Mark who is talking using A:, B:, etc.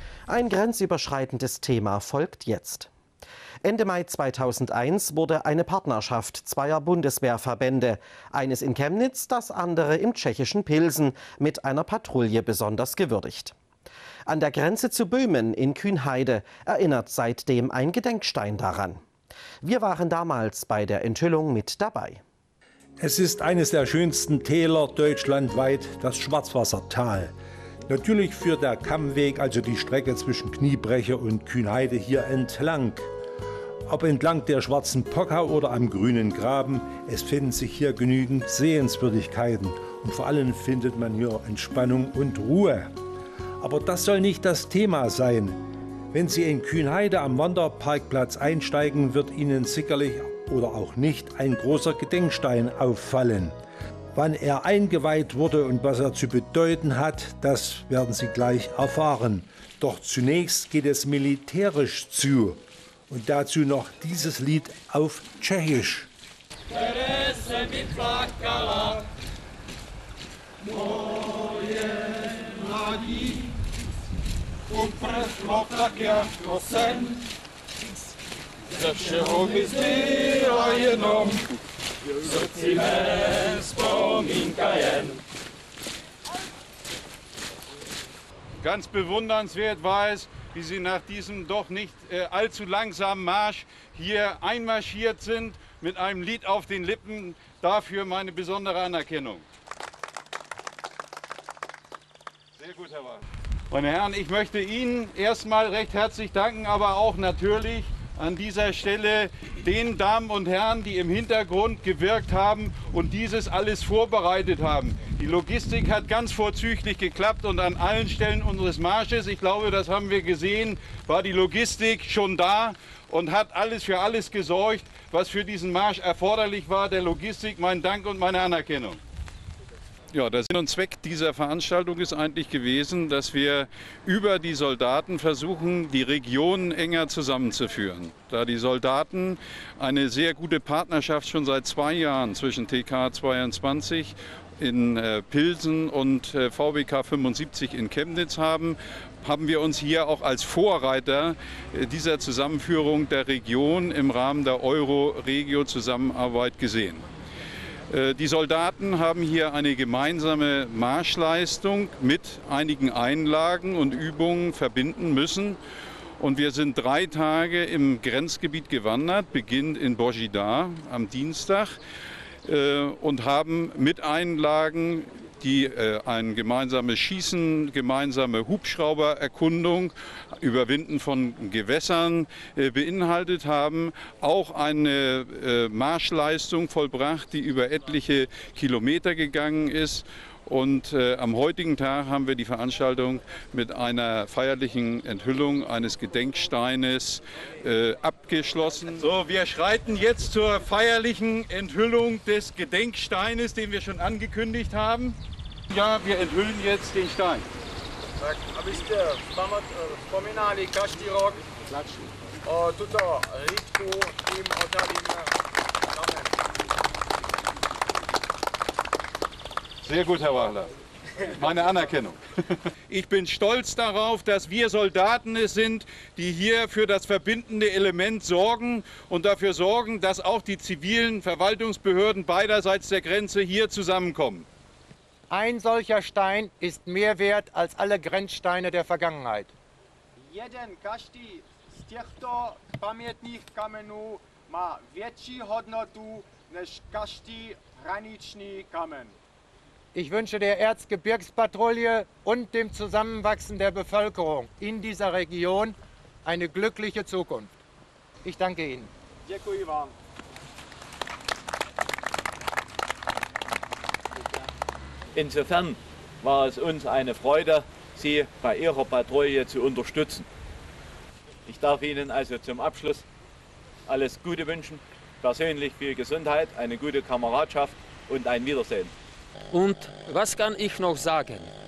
A: Ein grenzüberschreitendes Thema folgt jetzt. Ende Mai 2001 wurde eine Partnerschaft zweier Bundeswehrverbände, eines in Chemnitz, das andere im tschechischen Pilsen, mit einer Patrouille besonders gewürdigt. An der Grenze zu Böhmen in Kühnheide erinnert seitdem ein Gedenkstein daran. Wir waren damals bei der Enthüllung mit dabei.
B: Es ist eines der schönsten Täler deutschlandweit, das Schwarzwassertal. Natürlich führt der Kammweg, also die Strecke zwischen Kniebreche und Kühnheide, hier entlang. Ob entlang der Schwarzen Pockau oder am Grünen Graben, es finden sich hier genügend Sehenswürdigkeiten. Und vor allem findet man hier Entspannung und Ruhe. Aber das soll nicht das Thema sein. Wenn Sie in Kühnheide am Wanderparkplatz einsteigen, wird Ihnen sicherlich oder auch nicht ein großer Gedenkstein auffallen. Wann er eingeweiht wurde und was er zu bedeuten hat, das werden Sie gleich erfahren. Doch zunächst geht es militärisch zu. Und dazu noch dieses Lied auf Tschechisch.
C: Ganz bewundernswert war es, wie Sie nach diesem doch nicht allzu langsamen Marsch hier einmarschiert sind, mit einem Lied auf den Lippen. Dafür meine besondere Anerkennung. Sehr gut, Herr Wagner. Meine Herren, ich möchte Ihnen erstmal recht herzlich danken, aber auch natürlich an dieser Stelle den Damen und Herren, die im Hintergrund gewirkt haben und dieses alles vorbereitet haben. Die Logistik hat ganz vorzüglich geklappt und an allen Stellen unseres Marsches, ich glaube, das haben wir gesehen, war die Logistik schon da und hat alles für alles gesorgt, was für diesen Marsch erforderlich war. Der Logistik mein Dank und meine Anerkennung. Ja, der Sinn und Zweck dieser Veranstaltung ist eigentlich gewesen, dass wir über die Soldaten versuchen, die Regionen enger zusammenzuführen. Da die Soldaten eine sehr gute Partnerschaft schon seit 2 Jahren zwischen TK 22 in Pilsen und VBK 75 in Chemnitz haben, haben wir uns hier auch als Vorreiter dieser Zusammenführung der Region im Rahmen der Euro-Regio-Zusammenarbeit gesehen. Die Soldaten haben hier eine gemeinsame Marschleistung mit einigen Einlagen und Übungen verbinden müssen. Und wir sind 3 Tage im Grenzgebiet gewandert, beginnend in Božidar am Dienstag und haben mit Einlagen, die ein gemeinsames Schießen, gemeinsame Hubschraubererkundung, Überwinden von Gewässern beinhaltet haben, auch eine Marschleistung vollbracht, die über etliche Kilometer gegangen ist. Und am heutigen Tag haben wir die Veranstaltung mit einer feierlichen Enthüllung eines Gedenksteines abgeschlossen. So, wir schreiten jetzt zur feierlichen Enthüllung des Gedenksteines, den wir schon angekündigt haben. Ja, wir enthüllen jetzt den Stein.
D: Tak, abyste vzpomínali každý rok tuto hlídku, tím odhalíme kamen.
C: Sehr gut, Herr Wahler. Meine Anerkennung. Ich bin stolz darauf, dass wir Soldaten es sind, die hier für das verbindende Element sorgen und dafür sorgen, dass auch die zivilen Verwaltungsbehörden beiderseits der Grenze hier zusammenkommen.
E: Ein solcher Stein ist mehr wert als alle Grenzsteine der Vergangenheit.
D: Jeden každý z těchto pamětných kamenů má větší hodnotu než každý hraniční kamen.
E: Ich wünsche der Erzgebirgspatrouille und dem Zusammenwachsen der Bevölkerung in dieser Region eine glückliche Zukunft. Ich danke Ihnen.
D: Děkuji vám.
F: Insofern war es uns eine Freude, Sie bei Ihrer Patrouille zu unterstützen. Ich darf Ihnen also zum Abschluss alles Gute wünschen, persönlich viel Gesundheit, eine gute Kameradschaft und ein Wiedersehen.
G: Und was kann ich noch sagen?